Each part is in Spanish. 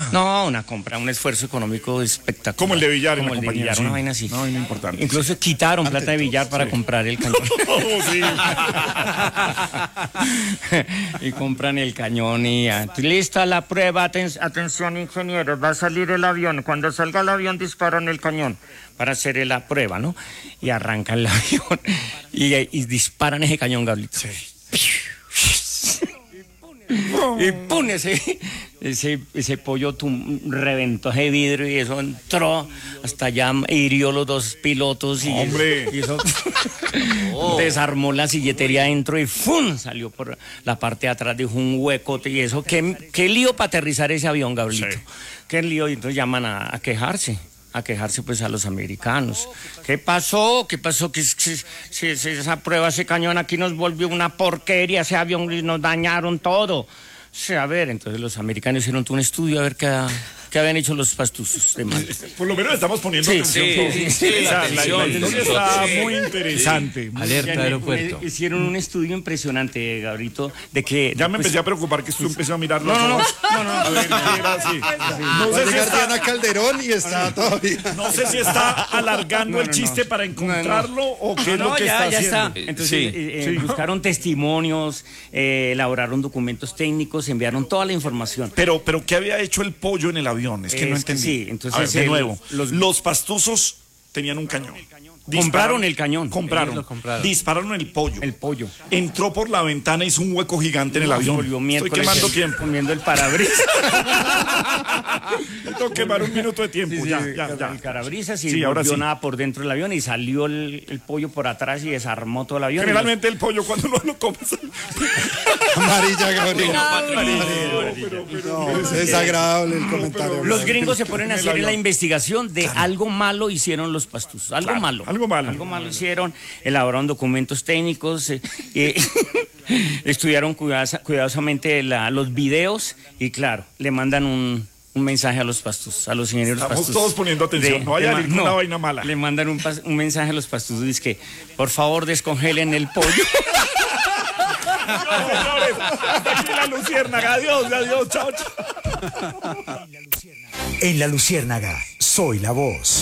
No, una compra, un esfuerzo económico espectacular. Como el de Villar, como el de Villar, una vaina así. No, es importante. Incluso quitaron plata de Villar para comprar el cañón. Sí. Y compran el cañón y ya. Lista la prueba, atención ingenieros, va a salir el avión. Cuando salga el avión disparan el cañón para hacer la prueba, ¿no? Y arrancan el avión y disparan ese cañón, Gablito. Sí. Y ¡pum! Ese pollo reventó ese vidrio y eso entró hasta allá, hirió los dos pilotos y eso desarmó la silletería adentro y ¡fum! Salió por la parte de atrás, dejó un huecote y eso. ¿Qué lío para aterrizar ese avión, Gablito? Sí. ¿Qué lío? Y entonces llaman a quejarse pues a los americanos. ¿Qué pasó? Que esa prueba, ese cañón aquí nos volvió una porquería, ese avión y nos dañaron todo. Sí, a ver, entonces los americanos hicieron un estudio a ver qué habían hecho los pastuzos de mal. Por lo menos estamos poniendo atención. La historia está muy interesante. Alerta de aeropuerto. Hicieron un estudio impresionante, Gabrito, de que... Ya me empecé a preocupar que tú empecé a mirarlo. No. A ver, no sé si está Diana Calderón y está todavía. No sé si está alargando el chiste para encontrarlo o qué es lo que está haciendo. Entonces buscaron testimonios, elaboraron documentos técnicos, enviaron toda la información. Pero ¿qué había hecho el pollo en el avión? Es que no entendí. Sí, entonces a ver, de nuevo, los pastuzos tenían un cañón. Compraron el cañón. Compraron. Dispararon el pollo. El pollo. Entró por la ventana, hizo un hueco gigante en el avión. Estoy quemando tiempo. Comiendo el parabrisas. Tengo que quemar un minuto de tiempo. Ya. El parabrisas y no vio nada por dentro del avión y salió el pollo por atrás y desarmó todo el avión. Generalmente el pollo cuando no lo comes. Amarilla, Gabriel. Pero, es desagradable el comentario. Los gringos se ponen a hacer la investigación de algo malo hicieron los pastuzos. Algo malo hicieron, elaboraron documentos técnicos, estudiaron cuidadosamente los videos y claro, le mandan un mensaje a los pastuzos, a los ingenieros pastuzos. Estamos todos poniendo atención, no haya ninguna vaina mala. Le mandan un mensaje a los pastuzos, dice que por favor descongelen el pollo. Señores, hasta aquí la Luciérnaga, adiós, chao. En la Luciérnaga, soy la voz.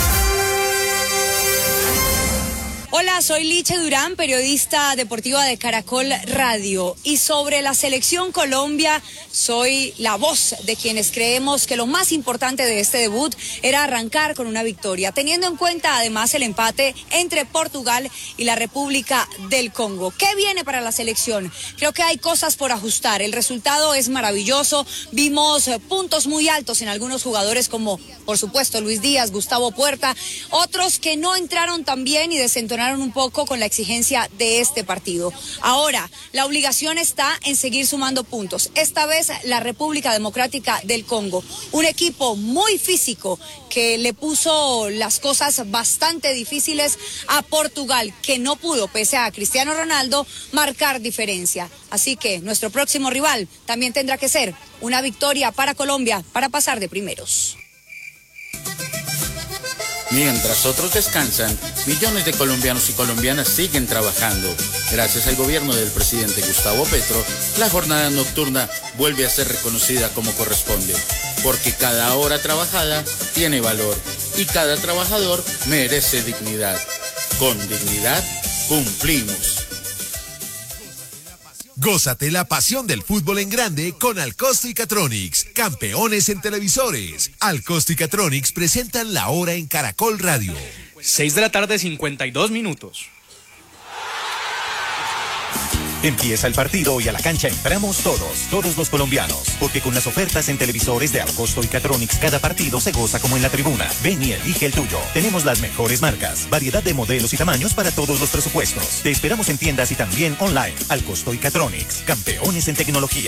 Hola, soy Liche Durán, periodista deportiva de Caracol Radio. Y sobre la selección Colombia, soy la voz de quienes creemos que lo más importante de este debut era arrancar con una victoria, teniendo en cuenta además el empate entre Portugal y la República del Congo. ¿Qué viene para la selección? Creo que hay cosas por ajustar. El resultado es maravilloso. Vimos puntos muy altos en algunos jugadores como, por supuesto, Luis Díaz, Gustavo Puerta, otros que no entraron tan bien y desentonaron un poco con la exigencia de este partido. Ahora, la obligación está en seguir sumando puntos. Esta vez la República Democrática del Congo, un equipo muy físico que le puso las cosas bastante difíciles a Portugal, que no pudo, pese a Cristiano Ronaldo, marcar diferencia. Así que nuestro próximo rival también tendrá que ser una victoria para Colombia para pasar de primeros. Mientras otros descansan, millones de colombianos y colombianas siguen trabajando. Gracias al gobierno del presidente Gustavo Petro, la jornada nocturna vuelve a ser reconocida como corresponde. Porque cada hora trabajada tiene valor y cada trabajador merece dignidad. Con dignidad, cumplimos. Gózate la pasión del fútbol en grande con Alcosto y Catronics, campeones en televisores. Alcosto y Catronics presentan La Hora en Caracol Radio. 6:52 p.m. Empieza el partido y a la cancha entramos todos los colombianos. Porque con las ofertas en televisores de Alcosto y Catronics, cada partido se goza como en la tribuna. Ven y elige el tuyo. Tenemos las mejores marcas, variedad de modelos y tamaños para todos los presupuestos. Te esperamos en tiendas y también online. Alcosto y Catronics, campeones en tecnología.